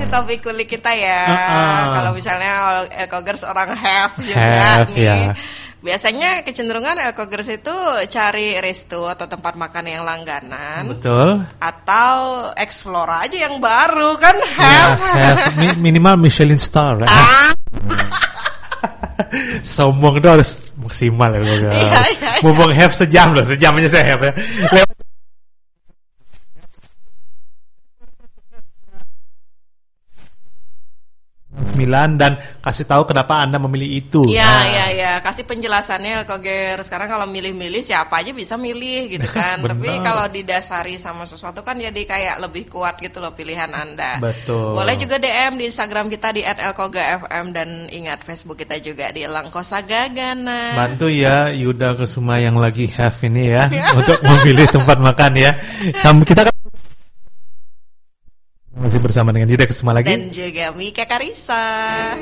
topik kulik kita ya. Kalau misalnya Elkogers orang have juga Have, nih. ya. Biasanya kecenderungan Elkogers itu cari resto atau tempat makan yang langganan. Betul. Atau explore aja yang baru kan Ya, have. minimal Michelin star. Sombong itu harus maksimal ya. Iya. Mumpung have sejam loh, sejam aja saya have ya. Milan dan kasih tahu kenapa Anda memilih itu. Ya. Kasih penjelasannya Elkogers. Sekarang kalau milih-milih siapa aja bisa milih gitu kan. Tapi kalau didasari sama sesuatu kan jadi kayak lebih kuat gitu loh pilihan Anda. Betul. Boleh juga DM di Instagram kita di @elkogafm dan ingat Facebook kita juga di Langkosa Gagana. Bantu ya Yuda Kusuma yang lagi have ini ya untuk memilih tempat makan ya. Kita kan masih bersama dengan Yuda Kusuma lagi Dan juga Mika Karisa.